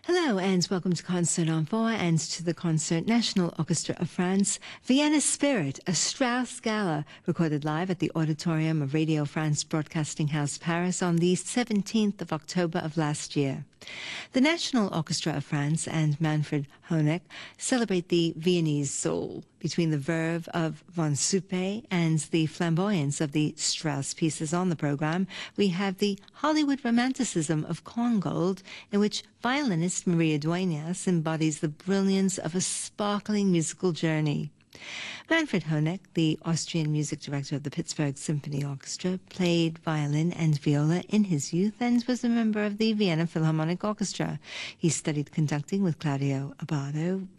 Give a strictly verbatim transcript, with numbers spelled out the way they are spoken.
Hello and welcome to Concert en Four and to the Concert National Orchestra of France, Vienna Spirit, a Strauss Gala, recorded live at the Auditorium of Radio France Broadcasting House, Paris on the seventeenth of October of last year. The National Orchestra of France and Manfred Honeck celebrate the Viennese soul between the verve of von Suppé and the flamboyance of the Strauss pieces on the program. We have the Hollywood romanticism of Korngold, in which violinist Maria Dueñas embodies the brilliance of a sparkling musical journey. Manfred Honeck, the Austrian music director of the Pittsburgh Symphony Orchestra, played violin and viola in his youth and was a member of the Vienna Philharmonic Orchestra. He studied conducting with Claudio Abbado,